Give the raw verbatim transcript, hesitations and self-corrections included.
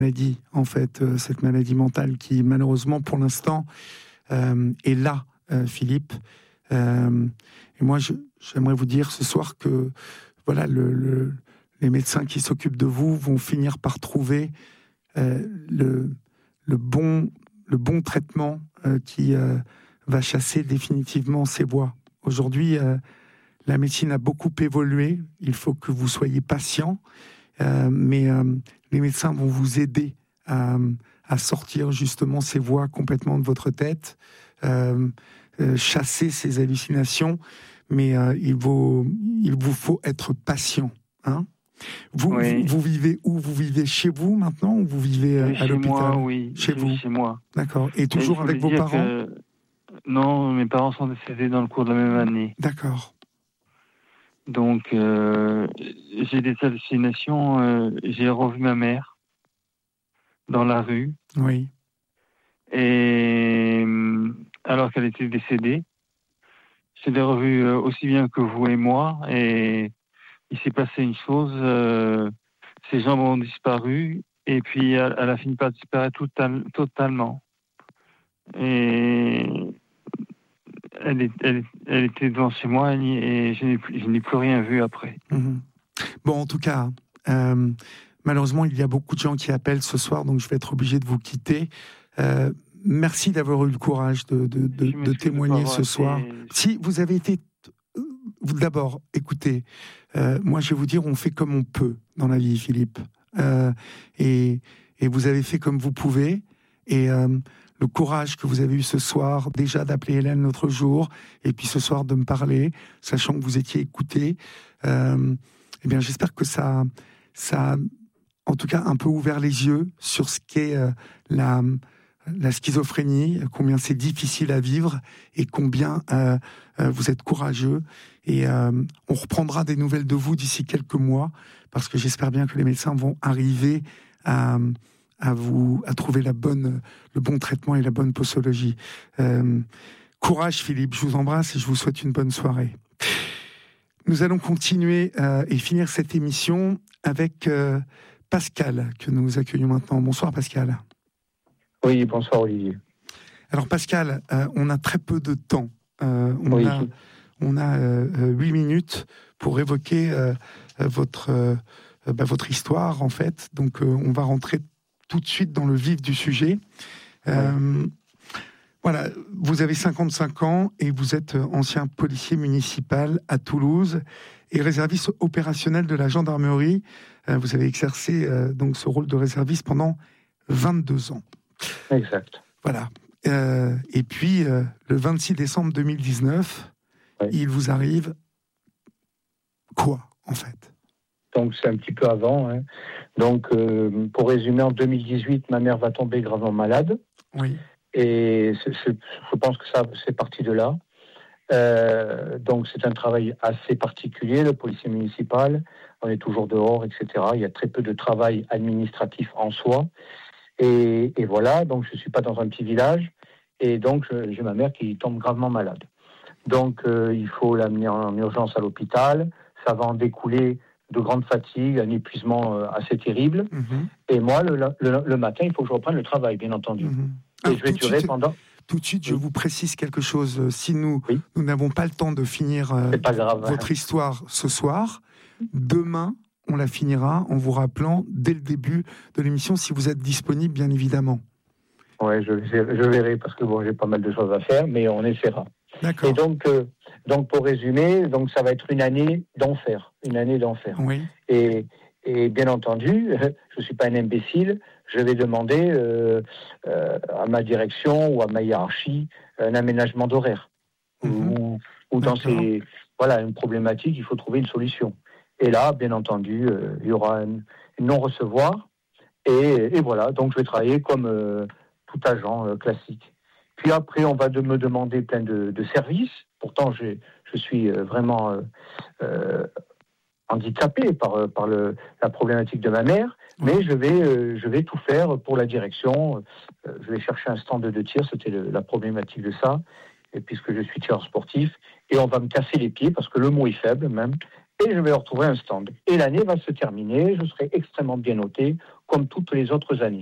maladie, en fait, euh, cette maladie mentale qui, malheureusement, pour l'instant, euh, est là, euh, Philippe. Euh, et moi, je, j'aimerais vous dire ce soir que, voilà, le, le, les médecins qui s'occupent de vous vont finir par trouver euh, le, le, bon, le bon traitement euh, qui euh, va chasser définitivement ces voies. Aujourd'hui, euh, la médecine a beaucoup évolué. Il faut que vous soyez patient. Euh, mais euh, les médecins vont vous aider à, à sortir justement ces voix complètement de votre tête, euh, euh, chasser ces hallucinations, mais euh, il, vaut, il vous faut être patient. Hein, vous, oui. vous, vous vivez où? Vous vivez chez vous maintenant ou vous vivez euh, à chez l'hôpital? Moi, oui. Chez vous. Chez moi. D'accord. Et toujours Et avec vos parents? que... Non, mes parents sont décédés dans le cours de la même année. D'accord. Donc, euh, j'ai des hallucinations. Euh, j'ai revu ma mère dans la rue. Oui. Et alors qu'elle était décédée, je l'ai revue aussi bien que vous et moi. Et il s'est passé une chose. Euh, ses jambes ont disparu. Et puis, elle, elle a fini par disparaître total, totalement. Et elle, est, elle, elle était devant chez moi et je n'ai, je n'ai plus rien vu après. Mmh. Bon, en tout cas, euh, malheureusement, il y a beaucoup de gens qui appellent ce soir, donc je vais être obligé de vous quitter. Euh, merci d'avoir eu le courage de, de, de, de témoigner ce soir. Été... Si vous avez été... D'abord, écoutez, euh, moi je vais vous dire, on fait comme on peut dans la vie, Philippe. Euh, et, et vous avez fait comme vous pouvez. Et euh, le courage que vous avez eu ce soir, déjà d'appeler Hélène l'autre jour, et puis ce soir de me parler, sachant que vous étiez écouté, euh, eh bien j'espère que ça, ça a en tout cas un peu ouvert les yeux sur ce qu'est euh, la... la schizophrénie, combien c'est difficile à vivre et combien euh, euh, vous êtes courageux. Et euh, on reprendra des nouvelles de vous d'ici quelques mois, parce que j'espère bien que les médecins vont arriver à, à vous à trouver la bonne, le bon traitement et la bonne posologie. Euh, courage, Philippe. Je vous embrasse et je vous souhaite une bonne soirée. Nous allons continuer euh, et finir cette émission avec euh, Pascal, que nous accueillons maintenant. Bonsoir, Pascal. Oui, bonsoir Olivier. Alors Pascal, euh, on a très peu de temps. Euh, on, oui. a, on a euh, huit minutes pour évoquer euh, votre, euh, bah, votre histoire en fait. Donc euh, on va rentrer tout de suite dans le vif du sujet. Euh, oui. Voilà, vous avez cinquante-cinq ans et vous êtes ancien policier municipal à Toulouse et réserviste opérationnel de la gendarmerie. Euh, vous avez exercé euh, donc ce rôle de réserviste pendant vingt-deux ans. Exact. Voilà. Euh, et puis, euh, le vingt-six décembre deux mille dix-neuf, oui. Il vous arrive quoi, en fait? Donc, c'est un petit peu avant. Hein. Donc, euh, pour résumer, en deux mille dix-huit, ma mère va tomber gravement malade. Oui. Et c'est, c'est, je pense que ça, c'est parti de là. Euh, donc, c'est un travail assez particulier, le policier municipal. On est toujours dehors, et cetera. Il y a très peu de travail administratif en soi. Et, et voilà, donc je ne suis pas dans un petit village, et donc je, j'ai ma mère qui tombe gravement malade. Donc euh, il faut l'amener en urgence à l'hôpital, ça va en découler de grandes fatigues, un épuisement euh, assez terrible. Mm-hmm. Et moi, le, le, le matin, il faut que je reprenne le travail, bien entendu. Mm-hmm. Et Alors, je vais durer suite, pendant... Tout de suite, je oui. vous précise quelque chose. Si nous, oui. nous n'avons pas le temps de finir euh, C'est pas grave, votre hein. histoire ce soir, demain, on la finira en vous rappelant dès le début de l'émission, si vous êtes disponible, bien évidemment. Oui, je, je verrai, parce que bon, j'ai pas mal de choses à faire, mais on essaiera. D'accord. Et donc, euh, donc, pour résumer, donc ça va être une année d'enfer. Une année d'enfer. Oui. Et, et bien entendu, je ne suis pas un imbécile, je vais demander euh, euh, à ma direction ou à ma hiérarchie un aménagement d'horaire. Mm-hmm. Ou, ou dans ces... Voilà, une problématique, il faut trouver une solution. Et là, bien entendu, euh, il y aura un, un non-recevoir. Et, et voilà, donc je vais travailler comme euh, tout agent euh, classique. Puis après, on va de me demander plein de, de services. Pourtant, j'ai, je suis euh, vraiment euh, euh, handicapé par, par le, la problématique de ma mère. Mais oui. je, vais, euh, je vais tout faire pour la direction. Euh, je vais chercher un stand de tir, c'était le, la problématique de ça. Et puisque je suis tireur sportif. Et on va me casser les pieds, parce que le mot est faible même. et je vais leur trouver un stand. Et l'année va se terminer, je serai extrêmement bien noté, comme toutes les autres années.